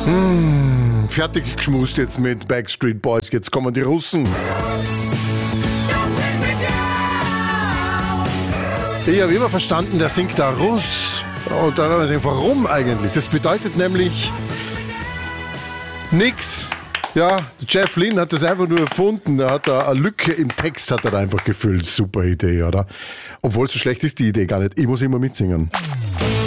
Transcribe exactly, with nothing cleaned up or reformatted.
Mmh, fertig geschmust jetzt mit Backstreet Boys. Jetzt kommen die Russen. Ich habe immer verstanden, der singt da Russ. Und dann habe ich gedacht, warum eigentlich? Das bedeutet nämlich nix. Ja, Jeff Lynne hat das einfach nur erfunden. Er hat da eine Lücke im Text hat er einfach gefüllt. Super Idee, oder? Obwohl, so schlecht ist die Idee gar nicht. Ich muss immer mitsingen.